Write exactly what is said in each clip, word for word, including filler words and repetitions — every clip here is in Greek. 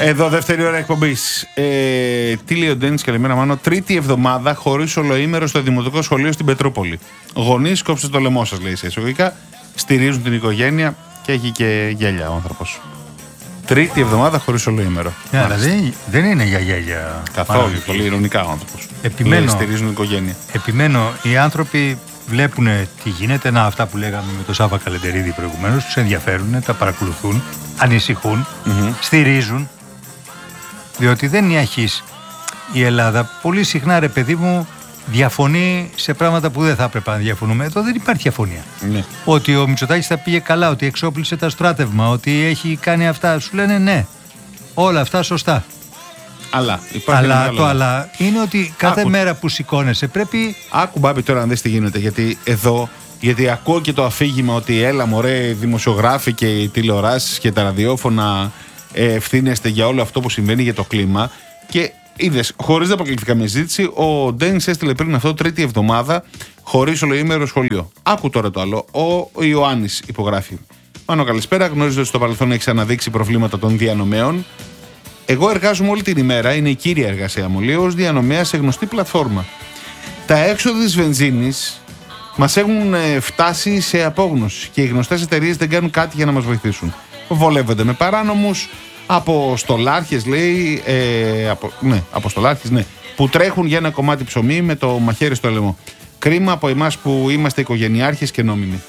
Εδώ δεύτερη ώρα εκπομπής. Ε, τι λέει ο Ντένις, καλημέρα Μάνο. Τρίτη εβδομάδα χωρίς ολοήμερο στο Δημοτικό Σχολείο στην Πετρούπολη. Γονείς, κόψτε το λαιμό σας, λέει σε εισαγωγικά. Στηρίζουν την οικογένεια και έχει και γέλια ο άνθρωπος. Τρίτη εβδομάδα χωρίς ολοήμερο. Yeah, δηλαδή δεν είναι για γέλια. Καθόλου. Πολύ ειρωνικά ο άνθρωπος. Επιμένω, λέει, στηρίζουν την οικογένεια. Επιμένω, οι άνθρωποι βλέπουν τι γίνεται. Να, αυτά που λέγαμε με τον Σάβα Καλεντερίδη προηγουμένως, τους ενδιαφέρουν, τα παρακολουθούν, ανησυχούν, mm-hmm. στηρίζουν. Διότι δεν είναι αρχής η Ελλάδα. Πολύ συχνά, ρε παιδί μου, διαφωνεί σε πράγματα που δεν θα έπρεπε να διαφωνούμε. Εδώ δεν υπάρχει διαφωνία. Ναι. Ότι ο Μητσοτάκης θα πήγε καλά, ότι εξόπλισε τα στράτευμα, ότι έχει κάνει αυτά. Σου λένε ναι. Όλα αυτά σωστά. Αλλά, υπάρχει αλλά ένα το αλλά είναι ότι κάθε Άκου. μέρα που σηκώνεσαι πρέπει. Άκου Μπάμπη τώρα να δεις τι γίνεται. Γιατί εδώ, γιατί ακούω και το αφήγημα ότι έλα μωρέ, δημοσιογράφοι και οι τηλεοράσεις και τα ραδιόφωνα ευθύνεστε για όλο αυτό που συμβαίνει για το κλίμα. Και είδες, χωρίς να αποκλειστεί καμία συζήτηση, ο Ντένις έστειλε πριν αυτό τρίτη εβδομάδα χωρίς ολοήμερο σχολείο. Άκου τώρα το άλλο. Ο Ιωάννης υπογράφει. Πάνω καλησπέρα. Γνωρίζω ότι στο παρελθόν έχει αναδείξει προβλήματα των διανομέων. Εγώ εργάζομαι όλη την ημέρα, είναι η κύρια εργασία μου, λέει, ως διανομέα σε γνωστή πλατφόρμα. Τα έξοδα της βενζίνης μας έχουν φτάσει σε απόγνωση και οι γνωστές εταιρείες δεν κάνουν κάτι για να μας βοηθήσουν. Βολεύονται με παράνομους, από στολάρχες, λέει, ε, από, ναι, από στολάρχες, ναι, που τρέχουν για ένα κομμάτι ψωμί με το μαχαίρι στο λαιμό. Κρίμα από εμάς που είμαστε οικογενειάρχες και νόμιμοι.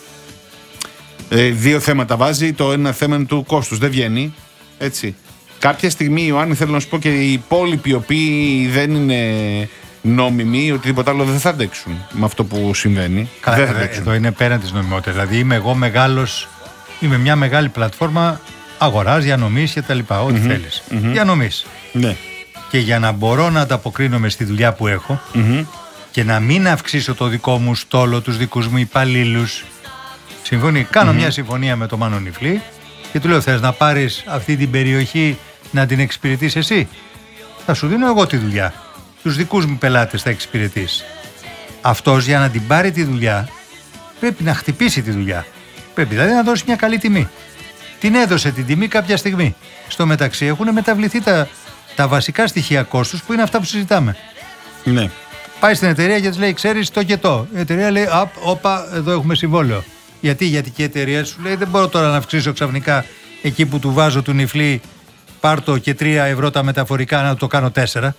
Ε, δύο θέματα βάζει, το ένα θέμα του κόστους, δεν βγαίνει, έτσι. Κάποια στιγμή, Ιωάννη, θέλω να σου πω και οι υπόλοιποι οι οποίοι δεν είναι νόμιμοι, οτιδήποτε άλλο δεν θα αντέξουν με αυτό που συμβαίνει. Καλά, δεν θα εδώ, εδώ είναι πέραν της νομιμότητας. Δηλαδή είμαι εγώ μεγάλος, είμαι μια μεγάλη πλατφόρμα αγοράς, διανομής και τα λοιπά. Ό,τι mm-hmm. θέλεις. Mm-hmm. Διανομής. Ναι. Και για να μπορώ να ανταποκρίνομαι στη δουλειά που έχω mm-hmm. και να μην αυξήσω το δικό μου στόλο, τους δικούς μου υπαλλήλους. Συμφωνεί. Κάνω mm-hmm. μια συμφωνία με τον Μάνο Νιφλή και του λέω: θες να πάρεις αυτή την περιοχή να την εξυπηρετείς εσύ? Θα σου δίνω εγώ τη δουλειά. Τους δικούς μου πελάτες θα εξυπηρετείς. Αυτός για να την πάρει τη δουλειά πρέπει να χτυπήσει τη δουλειά. Πρέπει δηλαδή να δώσει μια καλή τιμή. Την έδωσε την τιμή κάποια στιγμή. Στο μεταξύ έχουν μεταβληθεί τα, τα βασικά στοιχεία κόστους που είναι αυτά που συζητάμε. Ναι. Πάει στην εταιρεία και της λέει: ξέρεις το και το. Η εταιρεία λέει: απ, όπα, εδώ έχουμε συμβόλαιο. Γιατί, γιατί και η εταιρεία σου λέει: δεν μπορώ τώρα να αυξήσω ξαφνικά εκεί που του βάζω του Νιφλή. Πάρτο και τρία ευρώ τα μεταφορικά να το κάνω τέσσερα.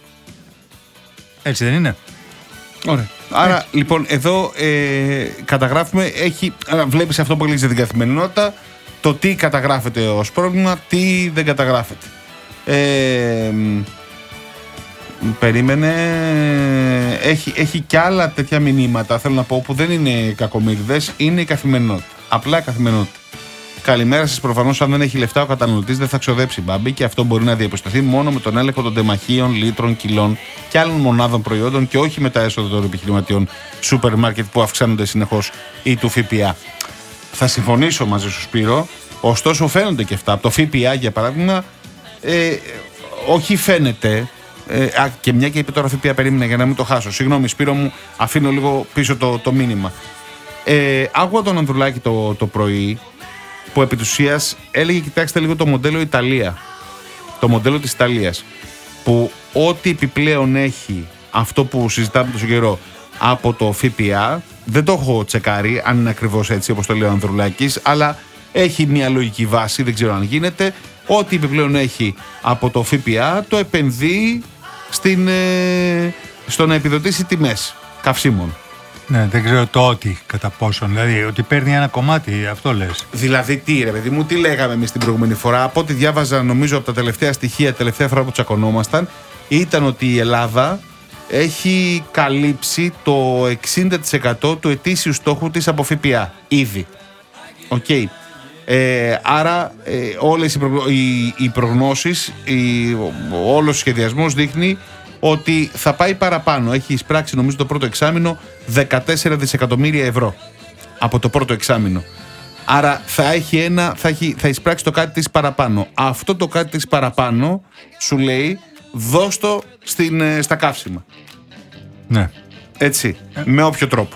Έτσι δεν είναι? Ωραία. Άρα έτσι. Λοιπόν εδώ ε, καταγράφουμε, έχει, βλέπεις αυτό που λέγεις για την καθημερινότητα, το τι καταγράφεται ως πρόβλημα, τι δεν καταγράφεται. Ε, περίμενε, έχει, έχει και άλλα τέτοια μηνύματα, θέλω να πω, που δεν είναι κακομοίριδες, είναι η καθημερινότητα. Απλά η καθημερινότητα. Καλημέρα σας. Προφανώς, αν δεν έχει λεφτά, ο καταναλωτής δεν θα ξοδέψει, Μπάμπη, και αυτό μπορεί να διαπιστωθεί μόνο με τον έλεγχο των τεμαχίων, λίτρων, κιλών και άλλων μονάδων προϊόντων και όχι με τα έσοδα των επιχειρηματιών σούπερ μάρκετ που αυξάνονται συνεχώς ή του ΦΠΑ. Θα συμφωνήσω μαζί σου, Σπύρο, ωστόσο φαίνονται και αυτά. Από το ΦΠΑ, για παράδειγμα, ε, όχι φαίνεται. Ε, α, και μια και είπε τώρα ΦΠΑ, περίμενα για να μην το χάσω. Συγγνώμη, Σπύρο μου, αφήνω λίγο πίσω το, το μήνυμα. Ε, άκουγα τον Ανδρουλάκη το, το πρωί, που επί της ουσίας έλεγε: κοιτάξτε λίγο το μοντέλο Ιταλία, το μοντέλο της Ιταλίας, που ό,τι επιπλέον έχει αυτό που συζητάμε τόσο καιρό από το ΦΠΑ, δεν το έχω τσεκάρει αν είναι ακριβώς έτσι όπως το λέει ο Ανδρουλάκης, αλλά έχει μια λογική βάση, δεν ξέρω αν γίνεται. Ό,τι επιπλέον έχει από το ΦΠΑ το επενδύει στην, ε, στο να επιδοτήσει τιμές καυσίμων. Ναι, δεν ξέρω το ότι κατά πόσον. Δηλαδή, ότι παίρνει ένα κομμάτι, αυτό λες. Δηλαδή, τι ρε παιδί μου, τι λέγαμε εμείς την προηγούμενη φορά? Από ό,τι διάβαζα, νομίζω από τα τελευταία στοιχεία, τελευταία φορά που τσακωνόμασταν, ήταν ότι η Ελλάδα έχει καλύψει το εξήντα τοις εκατό του ετήσιου στόχου της από ΦΠΑ. Ήδη. Οκ. Okay. Ε, άρα, ε, όλες οι, προ... οι, οι προγνώσεις, οι... όλος ο σχεδιασμός δείχνει ότι θα πάει παραπάνω. Έχει εισπράξει, νομίζω, το πρώτο εξάμηνο δεκατέσσερα δισεκατομμύρια ευρώ από το πρώτο εξάμηνο. Άρα θα έχει ένα, θα, έχει, θα εισπράξει το κάτι της παραπάνω. Αυτό το κάτι της παραπάνω σου λέει: δώσ' το στην, στα καύσιμα. Ναι. Έτσι, ε. με όποιο τρόπο.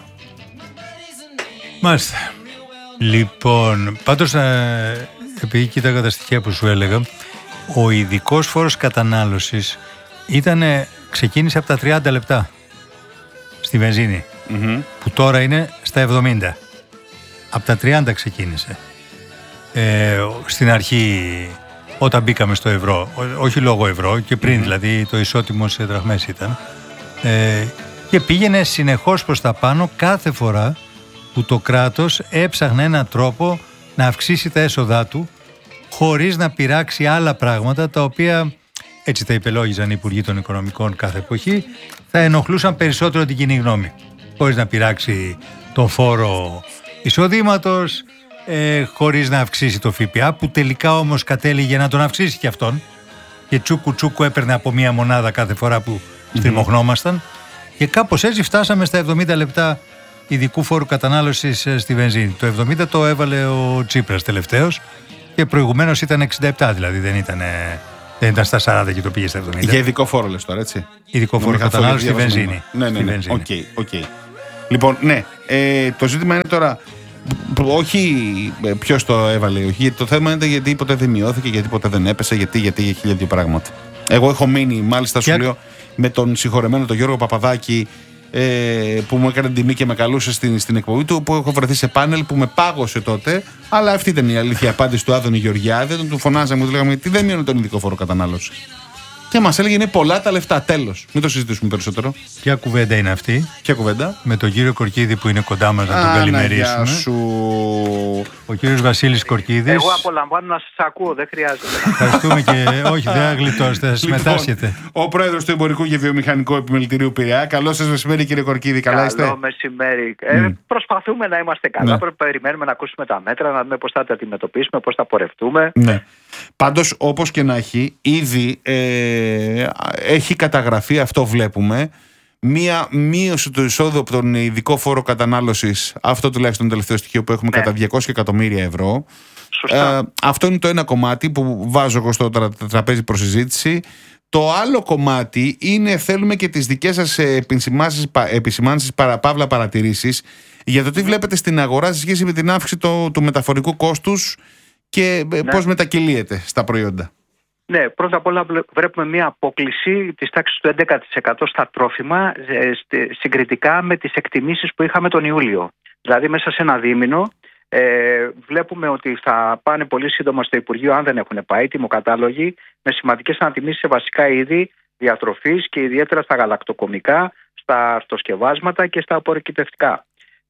Μάλιστα. Λοιπόν, πάντως, ε, επειδή κοίταγα τα στοιχεία που σου έλεγα, ο ειδικός φόρος κατανάλωσης ήταν, ξεκίνησε από τα τριάντα λεπτά στη βενζίνη, Mm-hmm. που τώρα είναι στα εβδομήντα. Από τα τριάντα ξεκίνησε. Ε, στην αρχή, όταν μπήκαμε στο ευρώ, όχι λόγω ευρώ, και πριν, mm-hmm. δηλαδή το ισότιμο σε δραχμές ήταν, ε, και πήγαινε συνεχώς προς τα πάνω κάθε φορά που το κράτος έψαχνε έναν τρόπο να αυξήσει τα έσοδά του, χωρίς να πειράξει άλλα πράγματα, τα οποία, έτσι τα υπελόγιζαν οι Υπουργοί των Οικονομικών κάθε εποχή, θα ενοχλούσαν περισσότερο την κοινή γνώμη. Χωρίς να πειράξει τον φόρο εισοδήματος, ε, χωρίς να αυξήσει το ΦΠΑ, που τελικά όμως κατέληγε να τον αυξήσει και αυτόν, και τσούκου τσούκου έπαιρνε από μία μονάδα κάθε φορά που mm-hmm. στριμωχνόμασταν, και κάπως έτσι φτάσαμε στα εβδομήντα λεπτά ειδικού φόρου κατανάλωσης στη βενζίνη. Το εβδομήντα το έβαλε ο Τσίπρας τελευταίος, και προηγουμένως ήταν εξήντα επτά, δηλαδή δεν ήταν, δεν ήταν στα σαράντα και το πήγε στα εβδομήντα. Για ειδικό φόρο λες τώρα, έτσι. Ειδικό φόρο κατανάλωση στη βενζίνη. Ναι, ναι, ναι. Οκ, okay, okay. Λοιπόν, ναι, ε, το ζήτημα είναι τώρα όχι ποιος το έβαλε, όχι, γιατί το θέμα είναι γιατί ποτέ δεν μειώθηκε, γιατί ποτέ δεν έπεσε, γιατί, γιατί για χίλια δύο πράγματα. Εγώ έχω μείνει, μάλιστα σου λέω, με τον συγχωρεμένο τον Γιώργο Παπαδάκη, ε, που μου έκανε τιμή και με καλούσε στην, στην εκπομπή του, που έχω βρεθεί σε πάνελ που με πάγωσε τότε, αλλά αυτή ήταν η αλήθεια απάντηση του Άδωνη Γεωργιάδη. Τον του φωνάζαμε, του λέγαμε γιατί δεν μειώνει τον ειδικό φόρο κατανάλωση. Και μας έλεγε είναι πολλά τα λεφτά, τέλος. Μην το συζητήσουμε περισσότερο. Ποια κουβέντα είναι αυτή? Ποια κουβέντα? Με τον κύριο Κορκίδη που είναι κοντά μας, να τον καλημερίσουμε. Σου. Ο κύριος Βασίλης Κορκίδης. Εγώ απολαμβάνω να σας ακούω, δεν χρειάζεται. Ευχαριστούμε και όχι, δεν αγλιτώσετε, θα συμμετάσχετε. Λοιπόν, ο πρόεδρος του Εμπορικού και Βιομηχανικού Επιμελητηρίου Πειραιά. Καλό σας μεσημέρι, κύριε Κορκίδη. Καλά είστε? Καλό μεσημέρι. Mm. Ε, προσπαθούμε να είμαστε καλά. Ναι. Πρέπει να περιμένουμε να ακούσουμε τα μέτρα, να δούμε πώς θα τα αντιμετωπίσουμε, πώς θα πορευτούμε. Ναι. Πάντως, όπως και να έχει, ήδη ε, έχει καταγραφεί, αυτό βλέπουμε, μία μείωση του εισόδου από τον ειδικό φόρο κατανάλωσης, αυτό τουλάχιστον το τελευταίο στοιχείο που έχουμε, ναι, κατά διακόσια εκατομμύρια ευρώ. Σωστά. Ε, αυτό είναι το ένα κομμάτι που βάζω εγώ στο τραπέζι προς συζήτηση. Το άλλο κομμάτι είναι, θέλουμε και τις δικές σας επισημάνσεις, παραπαύλα παρατηρήσεις για το τι βλέπετε στην αγορά σε σχέση με την αύξηση του, του μεταφορικού κόστους και ναι, πώς μετακυλίεται στα προϊόντα. Ναι, πρώτα απ' όλα βλέπουμε μια απόκλιση της τάξης του έντεκα τοις εκατό στα τρόφιμα συγκριτικά με τις εκτιμήσεις που είχαμε τον Ιούλιο. Δηλαδή μέσα σε ένα δίμηνο ε, βλέπουμε ότι θα πάνε πολύ σύντομα στο Υπουργείο, αν δεν έχουν πάει, τιμοκατάλογοι με σημαντικές ανατιμήσεις σε βασικά είδη διατροφής και ιδιαίτερα στα γαλακτοκομικά, στα αυτοσκευάσματα και στα απορροκυπευτικά.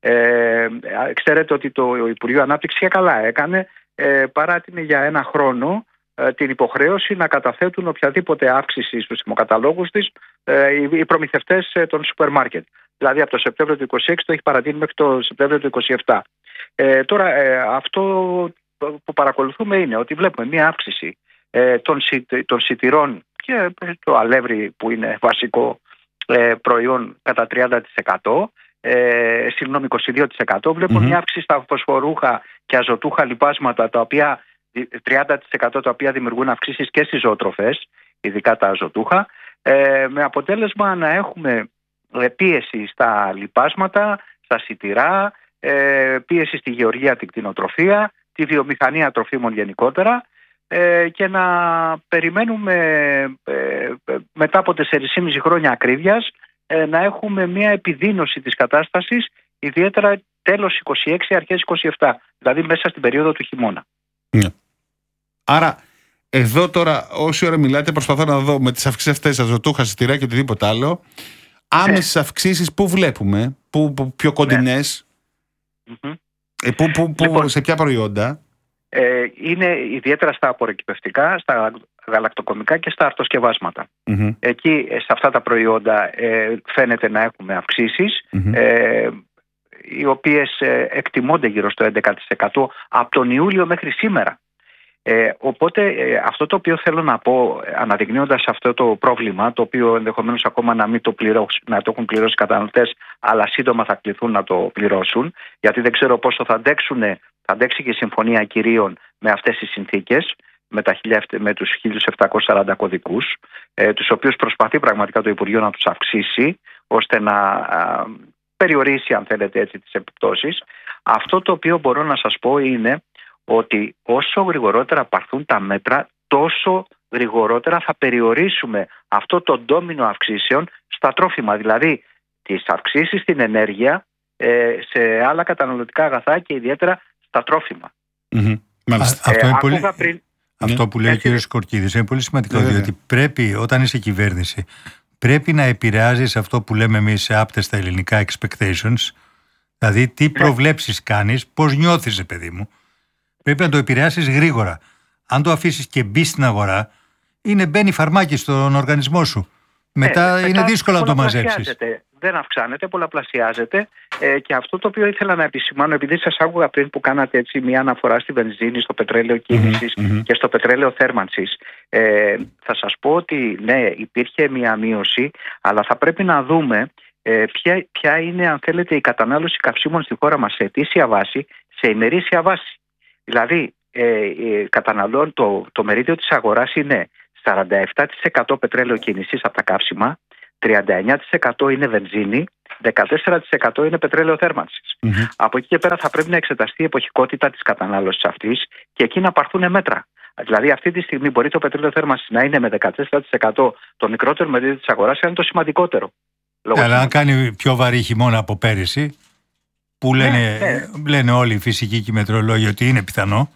Ε, ξέρετε ότι το Υπουργείο Ανάπτυξης και καλά έκανε, ε, παράτηνε για ένα χρόνο ε, την υποχρέωση να καταθέτουν οποιαδήποτε αύξηση στους τιμοκαταλόγους της ε, οι, οι προμηθευτές ε, των σούπερ μάρκετ. Δηλαδή από το Σεπτέμβριο του είκοσι έξι το έχει παρατείνει μέχρι το Σεπτέμβριο του είκοσι επτά. Ε, τώρα ε, αυτό που παρακολουθούμε είναι ότι βλέπουμε μια αύξηση ε, των, των σιτηρών και το αλεύρι που είναι βασικό ε, προϊόν κατά τριάντα τοις εκατό. Ε, συγγνώμη, είκοσι δύο τοις εκατό. Βλέπουμε mm-hmm. μια αύξηση στα φωσφορούχα και αζωτούχα λιπάσματα, τα οποία, τριάντα τοις εκατό, τα οποία δημιουργούν αυξήσεις και στις ζωοτροφές, ειδικά τα αζωτούχα, ε, με αποτέλεσμα να έχουμε πίεση στα λιπάσματα, στα σιτηρά, ε, πίεση στη γεωργία, την κτηνοτροφία, τη βιομηχανία τροφίμων γενικότερα, ε, και να περιμένουμε ε, μετά από τέσσερα και μισό χρόνια ακρίβειας να έχουμε μια επιδείνωση της κατάστασης, ιδιαίτερα τέλος είκοσι έξι, αρχές είκοσι επτά, δηλαδή μέσα στην περίοδο του χειμώνα. Ναι. Άρα, εδώ τώρα, όση ώρα μιλάτε, προσπαθώ να δω με τις αυξήσεις αυτές, αζωτούχα, σιτηρά και οτιδήποτε άλλο, άμεσες ναι. αυξήσεις που βλέπουμε, που, που πιο κοντινές, ναι. ε, που, που, που, λοιπόν, σε ποια προϊόντα? Ε, είναι ιδιαίτερα στα απορροκυπευτικά, στα γαλακτοκομικά και στα αρτοσκευάσματα. Mm-hmm. Εκεί, σε αυτά τα προϊόντα, ε, φαίνεται να έχουμε αυξήσεις, mm-hmm. ε, οι οποίες ε, εκτιμώνται γύρω στο έντεκα τοις εκατό από τον Ιούλιο μέχρι σήμερα. Ε, οπότε ε, αυτό το οποίο θέλω να πω, αναδεικνύοντας αυτό το πρόβλημα, το οποίο ενδεχομένως ακόμα να μην το, πληρώσουν, να το έχουν πληρώσει οι καταναλωτές, αλλά σύντομα θα κληθούν να το πληρώσουν, γιατί δεν ξέρω πόσο θα αντέξουν, θα αντέξει και η Συμφωνία Κυρίων με αυτές τις συνθήκες, με, τα, με τους χίλια επτακόσιους σαράντα κωδικούς, ε, τους οποίους προσπαθεί πραγματικά το Υπουργείο να τους αυξήσει, ώστε να α, περιορίσει, αν θέλετε έτσι, τις επιπτώσεις. Αυτό το οποίο μπορώ να σας πω είναι ότι όσο γρηγορότερα πάρθουν τα μέτρα, τόσο γρηγορότερα θα περιορίσουμε αυτό το ντόμινο αυξήσεων στα τρόφιμα. Δηλαδή τις αυξήσεις στην ενέργεια, ε, σε άλλα καταναλωτικά αγαθά και ιδιαίτερα στα τρόφιμα. Mm-hmm. Μάλιστα. Αυτό, ε, είναι πολύ... πριν... αυτό που λέει Έτσι... ο κ. Κορκίδης είναι πολύ σημαντικό, yeah, διότι πρέπει όταν είσαι κυβέρνηση πρέπει να επηρεάζεις αυτό που λέμε εμείς σε άπτες στα ελληνικά expectations, δηλαδή τι προβλέψεις κάνεις, πώς νιώθεις, παιδί μου. Πρέπει να το επηρεάσεις γρήγορα. Αν το αφήσεις και μπει στην αγορά, είναι μπαίνει φαρμάκι στον οργανισμό σου. Μετά ε, είναι δύσκολο να το μαζέψεις. Δεν αυξάνεται, πολλαπλασιάζεται ε, και αυτό το οποίο ήθελα να επισημάνω, επειδή σας άκουγα πριν που κάνατε έτσι μια αναφορά στη βενζίνη, στο πετρέλαιο κίνησης mm-hmm. και στο πετρέλαιο θέρμανσης, ε, θα σας πω ότι ναι, υπήρχε μια μείωση, αλλά θα πρέπει να δούμε ε, ποια, ποια είναι, αν θέλετε, η κατανάλωση καυσίμων στη χώρα μας σε ετήσια βάση, σε ημερήσια βάση. Δηλαδή, ε, ε, καταναλώνει το, το μερίδιο της αγοράς είναι σαράντα επτά τοις εκατό πετρέλαιο κίνησης από τα καύσιμα, τριάντα εννέα τοις εκατό είναι βενζίνη, δεκατέσσερα τοις εκατό είναι πετρέλαιο θέρμανσης. Mm-hmm. Από εκεί και πέρα θα πρέπει να εξεταστεί η εποχικότητα της κατανάλωσης αυτής και εκεί να πάρθουν μέτρα. Δηλαδή, αυτή τη στιγμή μπορεί το πετρέλαιο θέρμανσης να είναι με δεκατέσσερα τοις εκατό το μικρότερο μερίδιο της αγοράς, αλλά είναι το σημαντικότερο. Αλλά αν κάνει πιο βαρύ χειμώνα από πέρυσι, που λένε, ναι, ναι. λένε όλοι οι φυσικοί και οι μετρολόγοι ότι είναι πιθανό,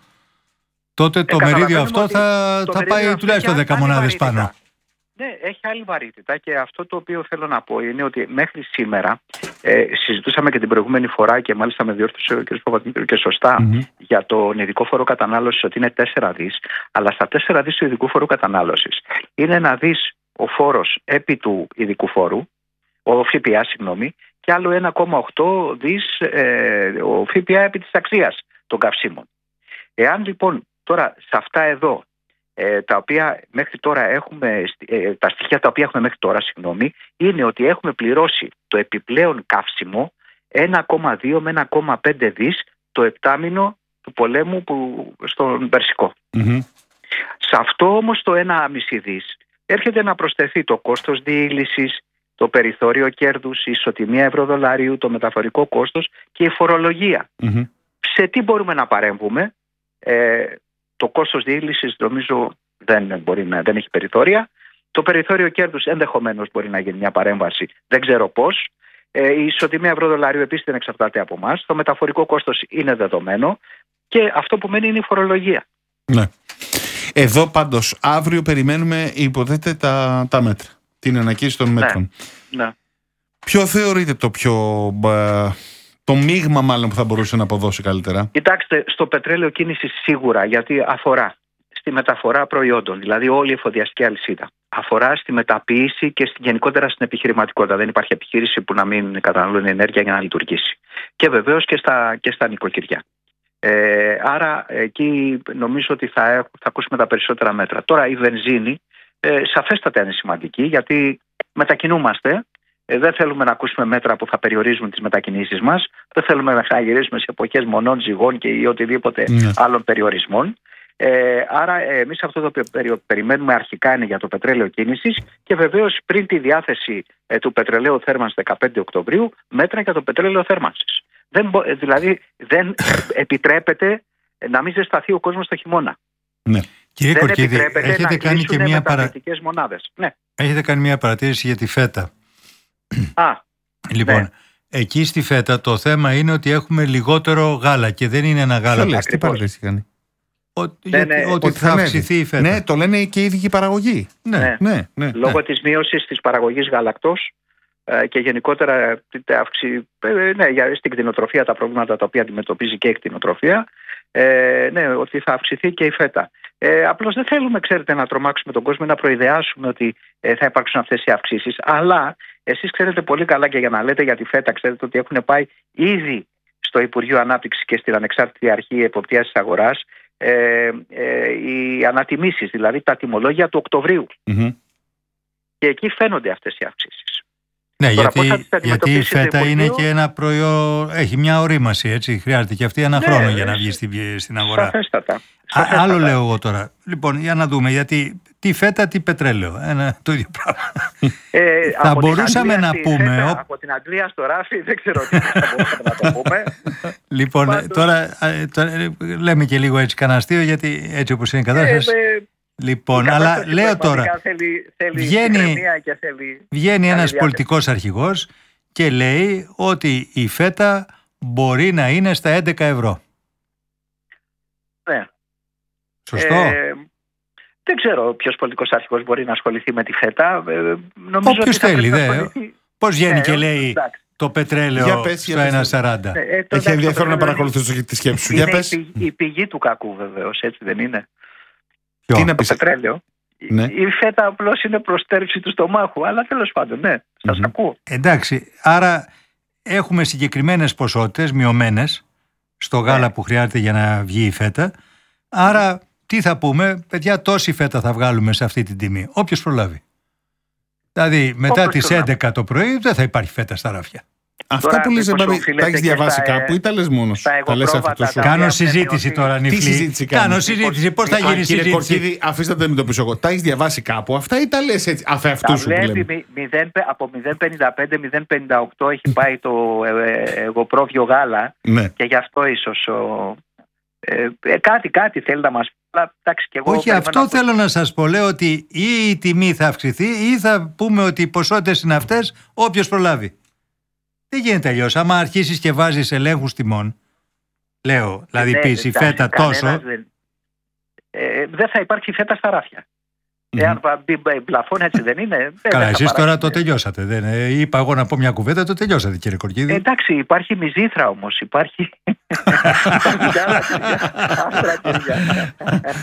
τότε ε, το μερίδιο αυτό θα, θα πάει τουλάχιστον δέκα μονάδες πάνω. Ναι, έχει άλλη βαρύτητα και αυτό το οποίο θέλω να πω είναι ότι μέχρι σήμερα ε, συζητούσαμε και την προηγούμενη φορά και μάλιστα με διόρθωσε ο κ. Παπαδημητρίου και σωστά mm-hmm. για τον ειδικό φόρο κατανάλωσης ότι είναι τέσσερα δις, αλλά στα τέσσερα δις του ειδικού φόρου κατανάλωσης είναι ένα δις ο φόρος επί του ειδικού φόρου, ο ΦΠΑ, συγγνώμη, και άλλο ένα κόμμα οκτώ δις ε, ο ΦΠΑ επί της αξίας των καυσίμων. Εάν λοιπόν τώρα σε αυτά εδώ Ε, τα οποία μέχρι τώρα έχουμε, ε, τα στοιχεία τα οποία έχουμε μέχρι τώρα, συγγνώμη, είναι ότι έχουμε πληρώσει το επιπλέον καύσιμο ένα κόμμα δύο με ένα κόμμα πέντε δις το επτάμηνο του πολέμου που, στον Περσικό. Mm-hmm. Σε αυτό όμως το ένα κόμμα πέντε δις έρχεται να προσθεθεί το κόστος διήλυσης, το περιθώριο κέρδους, η ισοτιμία ευρώ-δολαρίου, το μεταφορικό κόστος και η φορολογία. Mm-hmm. Σε τι μπορούμε να παρέμβουμε? Ε, Το κόστος διήλυσης νομίζω δεν, μπορεί να, δεν έχει περιθώρια. Το περιθώριο κέρδους ενδεχομένως μπορεί να γίνει μια παρέμβαση, δεν ξέρω πώς. Ε, η ισοτιμία ευρώ-δολαρίου επίσης δεν εξαρτάται από εμάς. Το μεταφορικό κόστος είναι δεδομένο. Και αυτό που μένει είναι η φορολογία. Ναι. Εδώ πάντως αύριο περιμένουμε υποτίθεται τα, τα μέτρα. Την ανακοίνωση των μέτρων. Ναι. Ναι. Ποιο θεωρείτε το πιο... το μείγμα μάλλον που θα μπορούσε να αποδώσει καλύτερα? Κοιτάξτε, στο πετρέλαιο κίνηση σίγουρα, γιατί αφορά στη μεταφορά προϊόντων, δηλαδή όλη η εφοδιαστική αλυσίδα. Αφορά στη μεταποίηση και στη, γενικότερα στην επιχειρηματικότητα. Δεν υπάρχει επιχείρηση που να μην καταναλώνει ενέργεια για να λειτουργήσει. Και βεβαίως και στα, και στα νοικοκυριά. Ε, άρα εκεί νομίζω ότι θα, θα ακούσουμε τα περισσότερα μέτρα. Τώρα η βενζίνη ε, σαφέστατα είναι σημαντική, γιατί μετακινούμαστε. Ε, δεν θέλουμε να ακούσουμε μέτρα που θα περιορίζουν τις μετακινήσεις μας. Δεν θέλουμε να γυρίσουμε σε εποχές μονών, ζυγών και ή οτιδήποτε mm. άλλων περιορισμών. Ε, άρα ε, εμείς αυτό το οποίο περι, περιμένουμε αρχικά είναι για το πετρέλαιο κίνησης και βεβαίως πριν τη διάθεση ε, του πετρελαίου θέρμανσης δεκαπέντε Οκτωβρίου μέτρα για το πετρέλαιο θέρμανσης. Δεν, δηλαδή δεν επιτρέπεται να μην ζεσταθεί ο κόσμος το χειμώνα. Ναι. Κύριε δεν Κορκίδη, επιτρέπεται έχετε να κάνει και μια παρα... μονάδες. Ναι. Έχετε κάνει μια παρατήρηση για τη φέτα. Α, λοιπόν, ναι. Εκεί στη φέτα το θέμα είναι ότι έχουμε λιγότερο γάλα και δεν είναι ένα γάλα. Λες, τι παρατήρηση κάνει? Ότι, ναι, γιατί, ναι, ότι, ότι θα, θα αυξηθεί η φέτα. Ναι, το λένε και οι ίδιοι παραγωγοί. Ναι. Ναι, ναι, ναι, Λόγω ναι. της μείωσης της παραγωγής γάλακτος ε, και γενικότερα αύξηση, ε, ναι, για, στην κτηνοτροφία, τα προβλήματα τα οποία αντιμετωπίζει και η κτηνοτροφία, ε, ναι, ότι θα αυξηθεί και η φέτα. Ε, απλώς δεν θέλουμε, ξέρετε, να τρομάξουμε τον κόσμο ή να προειδεάσουμε ότι ε, θα υπάρξουν αυτές οι αυξήσεις. Αλλά εσείς ξέρετε πολύ καλά και για να λέτε για τη φέτα, ξέρετε ότι έχουν πάει ήδη στο Υπουργείο Ανάπτυξης και στην Ανεξάρτητη Αρχή Εποπτείας της Αγοράς ε, ε, οι ανατιμήσεις, δηλαδή τα τιμολόγια του Οκτωβρίου. Mm-hmm. Και εκεί φαίνονται αυτές οι αυξήσεις. Ναι, Τώρα, γιατί, γιατί η φέτα είναι και ένα προϊόν, έχει μια ορίμαση, έτσι, χρειάζεται και αυτή ένα ναι, χρόνο για να βγει στην, στην αγορά. Σαφέστατα. Α, Σαφέστατα. άλλο λέω εγώ τώρα. Λοιπόν, για να δούμε, γιατί τι φέτα, τι πετρέλαιο, ένα, το ίδιο πράγμα. Ε, θα μπορούσαμε να πούμε... Φέτα, ο... Από την Αγγλία στο ράφι, δεν ξέρω τι θα μπορούσαμε να το πούμε. Λοιπόν, Πάντως... τώρα, τώρα λέμε και λίγο έτσι κανένα αστείο, γιατί έτσι όπως είναι η κατάσταση... Ε, Λοιπόν, αλλά λέω τώρα, θέλει, θέλει βγαίνει, και θέλει βγαίνει ένας πολιτικός αρχηγός και λέει ότι η φέτα μπορεί να είναι στα έντεκα ευρώ. Ναι. Σωστό. Ε, δεν ξέρω ποιος πολιτικός αρχηγός μπορεί να ασχοληθεί με τη φέτα. Ε, νομίζω Όποιος ότι θέλει. Δε. ασχοληθεί... Πώς βγαίνει ναι, και λέει εντάξει. το πετρέλαιο πες, στο ένα σαράντα. Ε, ε, Έχει ενδιαφέρον να παρακολουθήσω τη σκέψη σου. Είναι Για πες. η, πηγή, η πηγή του κακού βεβαίως, έτσι δεν είναι? Ποιο? Τι να Το πεις. πετρέλαιο. Ναι. Η φέτα απλώς είναι προστέρηση του στομάχου, αλλά τέλος πάντων, ναι, σας Mm-hmm. ακούω. Εντάξει, άρα έχουμε συγκεκριμένες ποσότητες μειωμένες στο γάλα Ναι. που χρειάζεται για να βγει η φέτα. Άρα τι θα πούμε, παιδιά, τόση φέτα θα βγάλουμε σε αυτή την τιμή. Όποιος προλάβει. Δηλαδή μετά Όποιος τις προλάβει. έντεκα το πρωί δεν θα υπάρχει φέτα στα ράφια. Αυτά Τώρα, που λες, μήπως Μπάμπη, οφείλεται τα έχεις και διαβάσει στα, κάπου ή τα λες μόνος σου? στα Τα λες εγωπρόβατα αυτό σου. τα- Κάνω οποία συζήτηση ότι- τώρα, Τι Νιφλή. συζήτηση Κάνω κάνεις? συζήτηση. Πώς θα Α, γίνει κύριε συζήτηση? Κορκίδη, αφήστε να το αντιμετωπίσω εγώ. Τα έχεις διαβάσει κάπου αυτά ή τα λες έτσι? Αφ' Τα αυτού σου που λέμε. βλέπει μη- μηδέν, από μηδέν πενήντα πέντε μηδέν πενήντα οκτώ έχει πάει το ε, ε, εγωπρόβιο γάλα Ναι. και γι' αυτό ίσως ο, ε, ε, κάτι, κάτι θέλει να μας πει. Αλλά, εντάξει, και εγώ Όχι, περιμένω αυτό από- θέλω να σας πω. Λέω ότι ή η τιμή θα αυξηθεί ή θα πούμε ότι οι ποσότητες είναι αυτές όποιος προλάβει. Δεν γίνεται αλλιώς. Άμα αρχίσεις και βάζεις ελέγχους τιμών, λέω, δηλαδή Ναι, πεις η εντάξει, φέτα κανένας τόσο, Δεν, ε, δεν θα υπάρχει φέτα στα ράφια. Εάν βα- μπει μπει πλαφόν, έτσι δεν είναι? Δεν- καλά, δεν θα εσείς τώρα παράγει. το τελειώσατε. Δεν, ε, είπα εγώ να πω μια κουβέντα, το τελειώσατε κύριε Κορκίδη. Ε, εντάξει, υπάρχει μυζήθρα όμως. Υπάρχει. Υπάρχει κι άλλα τυριά. Άστρα τυριά.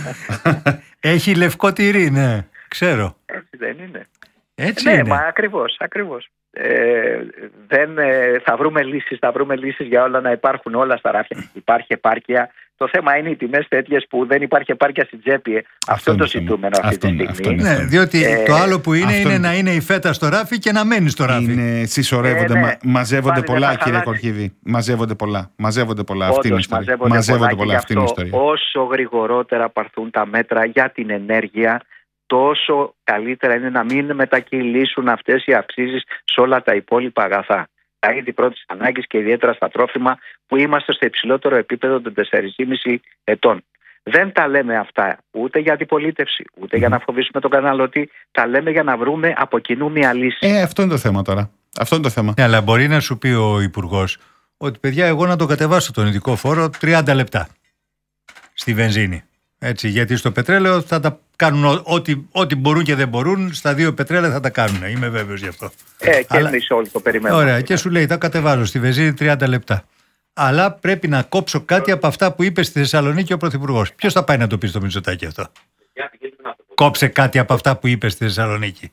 Έχει λευκό τυρί, ναι, ξέρω. Έτσι δεν είναι? Έτσι Ναι, είναι. μα ακριβώς, ακριβώς. Ε, δεν, ε, θα βρούμε λύσεις, θα βρούμε λύσεις για όλα, να υπάρχουν όλα στα ράφια. Υπάρχει επάρκεια. Το θέμα είναι οι τιμές τέτοιες που δεν υπάρχει επάρκεια στην τσέπη. Αυτό, Αυτό είναι το είναι το θέμα. ζητούμενο αυτή Αυτό τη είναι, στιγμή. αυτό είναι. Ναι, διότι Ε, το άλλο που είναι αυτό είναι είναι. να είναι η φέτα στο ράφι και να μένει στο ράφι. Είναι, συσσωρεύονται, Ε, ναι. μα, μαζεύονται Πάλι δεν πολλά, θα κύριε χαλάσει. Κορκίδη. Μαζεύονται πολλά. Μαζεύονται πολλά. Αυτή είναι η Όντως, ιστορία. μαζεύονται, Μαζεύονται πολλά, πολλά. και Αυτή είναι η γι' αυτό ιστορία. όσο γρηγορότερα πάρθουν τα μέτρα για την ενέργεια, τόσο καλύτερα είναι να μην μετακυλήσουν αυτές οι αυξήσεις σε όλα τα υπόλοιπα αγαθά. Τα είδη πρώτης ανάγκης και ιδιαίτερα στα τρόφιμα, που είμαστε στο υψηλότερο επίπεδο των τεσσάρων και μισό ετών. Δεν τα λέμε αυτά ούτε για αντιπολίτευση, ούτε για να φοβήσουμε τον καταναλωτή. Τα λέμε για να βρούμε από κοινού μια λύση. Ε, αυτό είναι το θέμα τώρα. Αυτό είναι το θέμα. Ναι, αλλά μπορεί να σου πει ο Υπουργός ότι παιδιά, εγώ να το κατεβάσω τον ειδικό φόρο τριάντα λεπτά στη βενζίνη. Έτσι, γιατί στο πετρέλαιο θα τα κάνουν ό- ό,τι, ό,τι μπορούν και δεν μπορούν, στα δύο πετρέλαια θα τα κάνουν. Είμαι βέβαιος γι' αυτό. Ε, και Αλλά- εμείς όλοι το περιμένουμε. Ωραία, και σου λέει, τα κατεβάζω στη βενζίνη τριάντα λεπτά. Αλλά πρέπει να κόψω κάτι από αυτά που είπε στη Θεσσαλονίκη ο Πρωθυπουργός. Ποιος θα πάει να το πει στο Μητσοτάκη αυτό? Κόψε κάτι από αυτά που είπε στη Θεσσαλονίκη.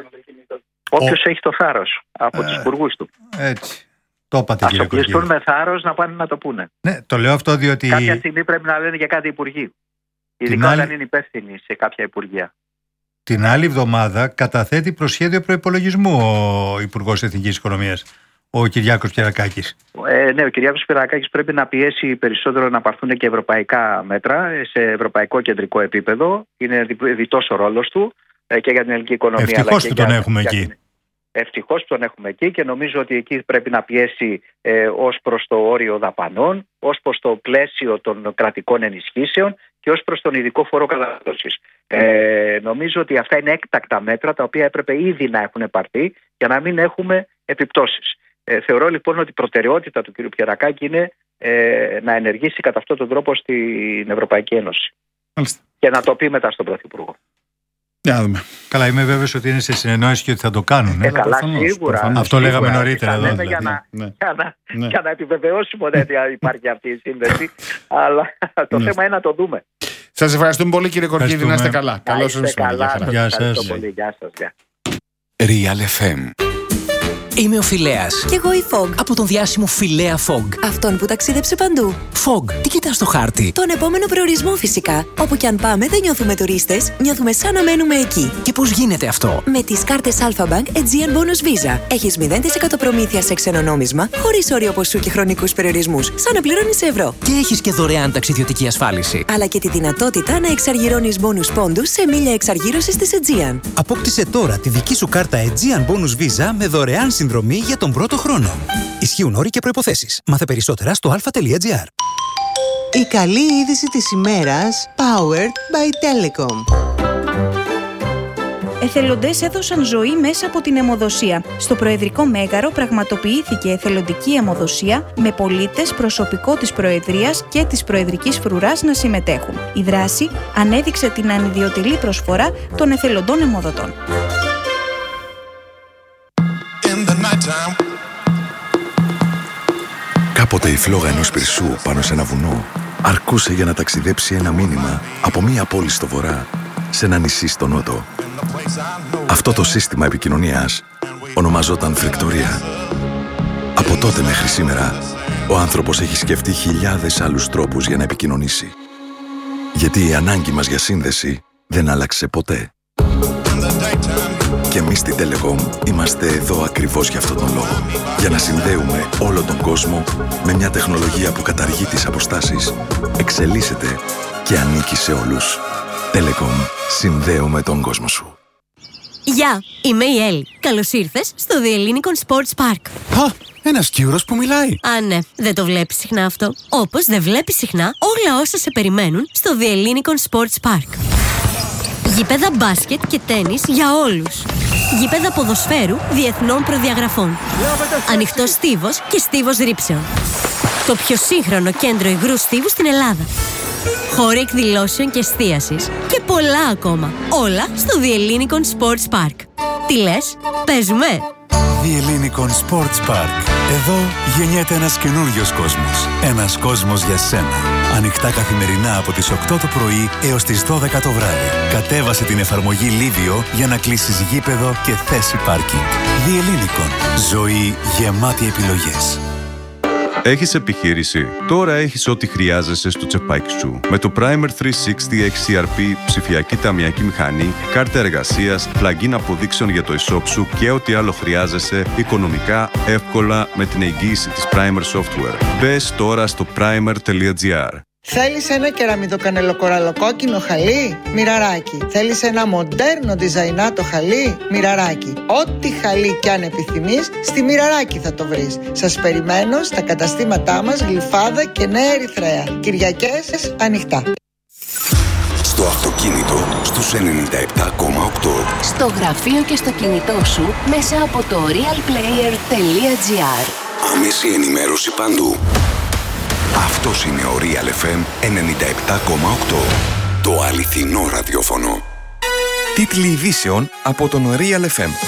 Όποιος έχει το θάρρος από τους υπουργούς του. Έτσι. Το είπατε Ας κύριε οπλιστούν Κορκίδη. με θάρρος να πάνε να το πούνε. Ναι, το λέω αυτό διότι Κάποια στιγμή πρέπει να λένε για κάτι υπουργοί. Ειδικά άλλη- όταν είναι υπεύθυνοι σε κάποια υπουργεία. την άλλη εβδομάδα καταθέτει προσχέδιο προϋπολογισμού ο Υπουργός Εθνικής Οικονομίας, ο Κυριάκος Πιερακάκης. Ε, ναι, ο Κυριάκος Πιερακάκης πρέπει να πιέσει περισσότερο να πάρθουν και ευρωπαϊκά μέτρα σε ευρωπαϊκό κεντρικό επίπεδο. Είναι δι- διτός ο ρόλος του ε, και για την ελληνική οικονομία. Ευτυχώς αλλά και που τον για- έχουμε για εκεί. την- Ευτυχώς που τον έχουμε εκεί και νομίζω ότι εκεί πρέπει να πιέσει ε, ως προς το όριο δαπανών, ως προς το πλαίσιο των κρατικών ενισχύσεων και ως προς τον ειδικό φόρο κατανάλωσης. Ε, νομίζω ότι αυτά είναι έκτακτα μέτρα τα οποία έπρεπε ήδη να έχουν πάρθει για να μην έχουμε επιπτώσεις. Ε, θεωρώ λοιπόν ότι η προτεραιότητα του κ. Πιερακάκη είναι ε, να ενεργήσει κατά αυτόν τον τρόπο στην Ευρωπαϊκή Ένωση Μάλιστα. και να το πει μετά στον Πρωθυπουργό. Για να δούμε. Καλά, είμαι βέβαιος ότι είναι σε συνεννόηση και ότι θα το κάνουν. Ε, Ε. καλά, προφανώς, σίγουρα. προφανώς. Αυτό σίγουρα. λέγαμε νωρίτερα Τα εδώ, λέμε δηλαδή. Για να, Ναι. για να, Ναι. για να επιβεβαιώσουμε ότι υπάρχει αυτή η σύνδεση. Αλλά το Ναι. θέμα είναι να το δούμε. Σας ευχαριστούμε πολύ, κύριε Κορκίδη. Να είστε Ευχαριστούμε. καλά. Καλώς Να είστε ήρθατε. καλά. Γεια χαρά. Γεια Ευχαριστώ σας. πολύ. Γεια σας. Γεια. Real εφ εμ. Είμαι ο Φιλέας. Κι εγώ η Fog. Από τον διάσημο Φιλέα Fog. Αυτόν που ταξίδεψε παντού. Fog, τι κοιτάς στο χάρτη? Τον επόμενο προορισμό φυσικά. Όπου κι αν πάμε δεν νιώθουμε τουρίστες, νιώθουμε σαν να μένουμε εκεί. Και πώς γίνεται αυτό? Με τις κάρτες Alpha Bank Aegean Bonus Visa. Έχεις μηδέν τοις εκατό προμήθεια σε ξένο νόμισμα, χωρίς όριο ποσού και χρονικούς περιορισμούς, σαν να πληρώνεις σε ευρώ. Και έχεις και δωρεάν ταξιδιωτική ασφάλιση. Αλλά και τη δυνατότητα να εξαργυρώνεις bonus πόντους σε μίλια εξαργύρωσης της Aegean. Απόκτησε τώρα τη δική σου κάρτα Aegean Bonus Visa με δωρεάν συνδρομή για τον πρώτο χρόνο. Ισχύουν όροι και προϋποθέσεις. Μάθε περισσότερα στο αλφα τελεία τζι άρ. Η καλή είδηση της ημέρας, powered by Telecom. εθελοντές έδωσαν ζωή μέσα από την αιμοδοσία. Στο Προεδρικό Μέγαρο πραγματοποιήθηκε εθελοντική αιμοδοσία με πολίτες, προσωπικό της Προεδρίας και της Προεδρικής Φρουράς να συμμετέχουν. Η δράση ανέδειξε την ανιδιοτελή προσφορά των εθελοντών αιμοδοτών. Κάποτε η φλόγα ενός πυρσού πάνω σε ένα βουνό αρκούσε για να ταξιδέψει ένα μήνυμα από μία πόλη στο βορρά σε ένα νησί στο νότο. Αυτό το σύστημα επικοινωνίας ονομαζόταν φρεκτορία. Από τότε μέχρι σήμερα, ο άνθρωπος έχει σκεφτεί χιλιάδες άλλους τρόπους για να επικοινωνήσει. Γιατί η ανάγκη μας για σύνδεση δεν άλλαξε ποτέ. Και εμείς στη Telecom είμαστε εδώ ακριβώς για αυτόν τον λόγο. Για να συνδέουμε όλο τον κόσμο με μια τεχνολογία που καταργεί τις αποστάσεις, εξελίσσεται και ανήκει σε όλους. Telecom. Συνδέουμε τον κόσμο σου. Γεια, είμαι η Έλλη. Καλώς ήρθες στο The Ellinikon Sports Park. Α, ένας Κύρος που μιλάει. Α, ναι, δεν το βλέπεις συχνά αυτό. Όπως δεν βλέπεις συχνά όλα όσα σε περιμένουν στο The Ellinikon Sports Park. Γήπεδα μπάσκετ και τένις για όλους. Γήπεδα ποδοσφαίρου διεθνών προδιαγραφών. Ανοιχτός στίβος και στίβος ρήψεων. Το πιο σύγχρονο κέντρο υγρού στίβου στην Ελλάδα. Χώροι εκδηλώσεων και εστίασης. Και πολλά ακόμα. Όλα στο The Ellinikon Sports Park. Τι λες, παίζουμε? The Ellinikon Sports Park. Εδώ γεννιέται ένας καινούριος κόσμος. Ένας κόσμος για σένα. Ανοιχτά καθημερινά από τις οκτώ το πρωί έως τις δώδεκα το βράδυ. Κατέβασε την εφαρμογή Livio για να κλείσεις γήπεδο και θέση πάρκινγκ. The Ellinikon. Ζωή γεμάτη επιλογές. Έχεις επιχείρηση? Τώρα έχεις ό,τι χρειάζεσαι στο τσεπάκι σου. Με το Primer τριακόσια εξήντα εξ σι αρ πι, ψηφιακή ταμιακή μηχανή, κάρτα εργασίας, plugin αποδείξεων για το e-shop σου και ό,τι άλλο χρειάζεσαι οικονομικά, εύκολα με την εγγύηση της Primer Software. Μπες τώρα στο primer τελεία gr. Θέλεις ένα κεραμιδοκανελοκοραλοκόκκινο χαλί? Μοιραράκι. Θέλεις ένα μοντέρνο διζαϊνάτο χαλί? Μοιραράκι. Ό,τι χαλί κι αν επιθυμείς, στη Μοιραράκι θα το βρεις. Σας περιμένω στα καταστήματά μας Γλυφάδα και Νέα Ερυθρέα. Κυριακές ανοιχτά. Στο αυτοκίνητο στους ενενήντα επτά κόμμα οκτώ. Στο γραφείο και στο κινητό σου μέσα από το realplayer τελεία gr. Άμεση ενημέρωση παντού. Αυτός είναι ο Real εφ εμ ενενήντα επτά κόμμα οκτώ. Το αληθινό ραδιόφωνο. Τίτλοι ειδήσεων από τον Real εφ εμ.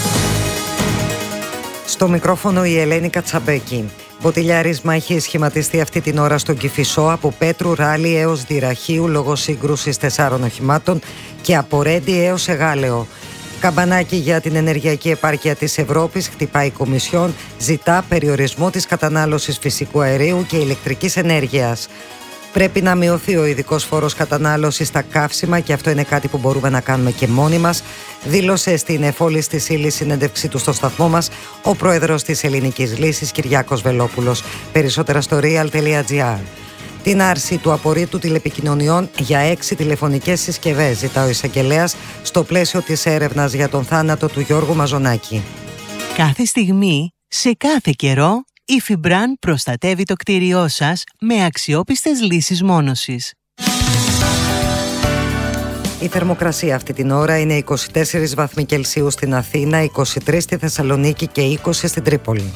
Στο μικρόφωνο η Ελένη Κατσαμπέκη. Μποτιλιάρισμα έχει σχηματιστεί αυτή την ώρα στον Κηφισό από Πέτρου Ράλι έως Δυραχείου λόγω σύγκρουσης τεσσάρων οχημάτων και από Ρέντι έως Εγάλεο. Καμπανάκι για την ενεργειακή επάρκεια της Ευρώπης, χτυπάει η Κομισιόν, ζητά περιορισμό της κατανάλωσης φυσικού αερίου και ηλεκτρικής ενέργειας. Πρέπει να μειωθεί ο ειδικός φόρος κατανάλωσης στα καύσιμα και αυτό είναι κάτι που μπορούμε να κάνουμε και μόνοι μας, δήλωσε στην εφόλης της ύλης συνέντευξή του στο σταθμό μας ο πρόεδρος της Ελληνικής Λύσης Κυριάκος Βελόπουλος. Περισσότερα στο real τελεία gr. Την άρση του απορρίτου τηλεπικοινωνιών για έξι τηλεφωνικές συσκευές ζητά ο εισαγγελέας στο πλαίσιο της έρευνας για τον θάνατο του Γιώργου Μαζονάκη. Κάθε στιγμή, σε κάθε καιρό, η Φιμπραν προστατεύει το κτίριό σας με αξιόπιστες λύσεις μόνωσης. Η θερμοκρασία αυτή την ώρα είναι είκοσι τέσσερις βαθμοί Κελσίου στην Αθήνα, είκοσι τρεις στη Θεσσαλονίκη και είκοσι στην Τρίπολη.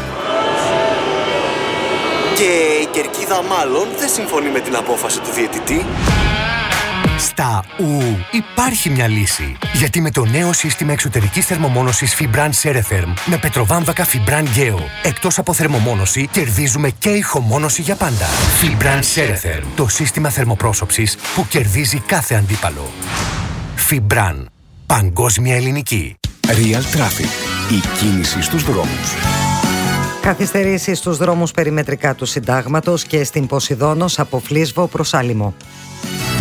Και η κερκίδα μάλλον δεν συμφωνεί με την απόφαση του διαιτητή. Στα ου υπάρχει μια λύση. Γιατί με το νέο σύστημα εξωτερικής θερμομόνωσης Fibran Ceretherm με πετροβάμβακα Fibran Geo, εκτός από θερμομόνωση, κερδίζουμε και ηχομόνωση για πάντα. Fibran Ceretherm, το σύστημα θερμοπρόσωψης που κερδίζει κάθε αντίπαλο. Fibran, παγκόσμια ελληνική. Real Traffic, η κίνηση στους δρόμους. Καθυστερήσεις στους δρόμους περιμετρικά του Συντάγματος και στην Ποσειδώνος από Φλίσβο προς Άλυμο.